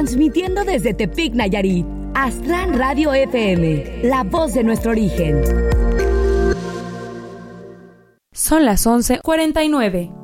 transmitiendo desde Tepic, Nayarit. Astran Radio FM, la voz de nuestro origen. Son las 11:49.